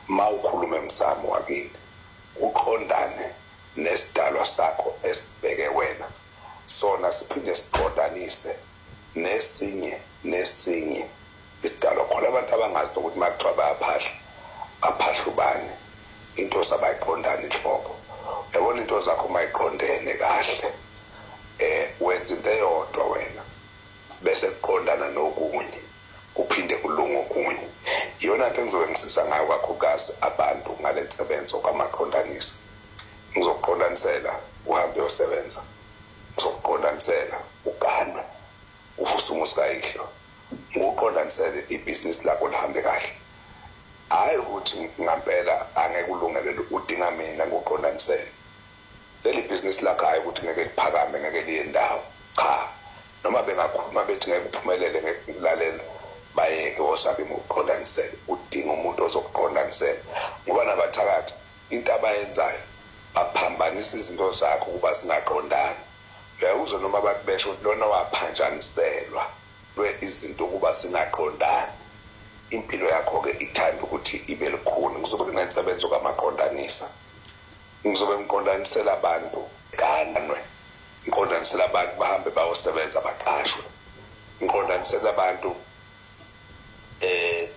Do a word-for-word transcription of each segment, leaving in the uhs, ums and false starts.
mawukhuluma emsamo wakini uqondane nesidalwa sakho esibheke wena sona siphinde siqondanise nesinye nesinye isidalwa khona abantu abangazi ukuthi makuthiwa bayaphahla aphahla ubani into sabayiqondana inhloko yabona into zakho mayiqondene kahle eh wenza into eyodwa wena bese kuqondana nokunye kuphinde kulunga okunye iyona into engizobe ngisisa ngayo kakhulukazi abantu ngale nsebenzo kwamaqondanisa ngizokuqondanisela uhambe uyosebenza ngizokuqondanisela uganwe ufuse umusayihlo ngokuqondanisela ibhizinisi lakho lihambe kahle hayi ukuthi ngampela angeke ulungele udinga mina ngokuqondanisela leli business lakho hayi ukuthi ngeke liphakame ngeke liye ndawo cha noma bengakhuluma bethi ngeke uphumelele ngekulalela bayeke osake ngokuqondanisela udinga umuntu ozokuqondanisela ngoba nabathakathi into abayenzayo baphambanisa izinto zakho kuba singaqondani uyawuzwa noma bakubesho lona waphanjaniselwa lwe izinto kuba singaqondani impilo yakho ke ithanda ukuthi ibe likhulu ngizobe ngensebenzo kamaqondanisa ngizobe ngiqondanisela abantu kanwe ngiqondanisela abantu bahambe bayosebenza baqashwe ngiqondanisela abantu eh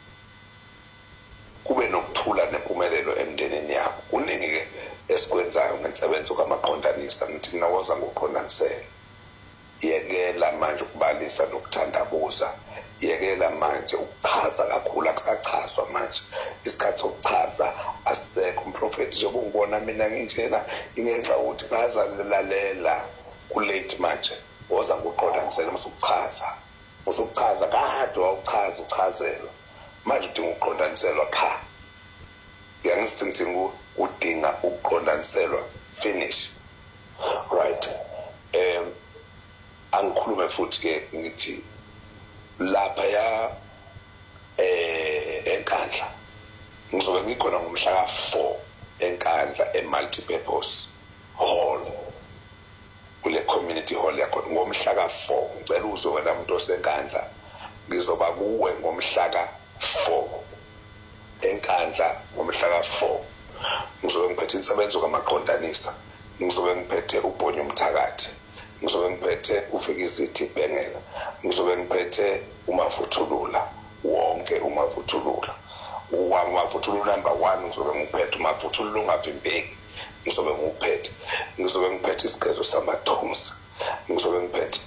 kube nokuthula nempumelelo emndenini yakho kuningi ke esikwenzayo ngensebenzo kamaqondanisa ngithi nawoza ngokuqondanisela yekela manje ukubalisa nokuthandabuza yekela manje ukuchaza kakhulu akusachazwa manje isikhathi sokuchaza asisekho umprofeti njengoba ungibona mina nginjena ingenxa ukuthi ngaza lalela kulate manje woza ngokuqondanisela musukuchaza musukuchaza kade wawuchaza uchazelo manje udinga ukuqondaniselwa cha ngiyangithi udinga ukuqondaniselwa finish right um angikhulume futhi ke ngithi lapha ya eh enkandla ngizobe ngikhona ngomhla ka four enkandla e-multipurpose hall kule community hall yakho ngomhla ka four ngicela uzwe wena umuntu osenkandla ngizoba kuwe ngomhla ka four enkandla ngomhla ka four ngizobe ngiphethe insebenzo kamaqondanisa ngizobe ngiphethe ubonyo umthakathi ngizobe ngiphethe ufikizithi ibhengela ngizobe ngiphethe umavuthulula wonke umavuthulula umavuthulula number one ngizobe ngiphethe umavuthulula ungavimbeki ngizobe ngiphethe ngizobe ngiphethe isigezo samathumsi ngizobe ngiphethe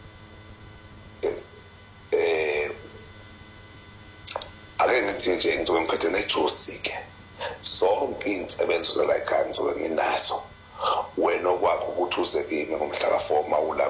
eh ake ngithi nje ngizobe ngiphethe nejuice ke sonke insebenzo zalayikhaya ngizobe nginazo wena okwakho ukuthi uze kimi ngomhla ka four mawula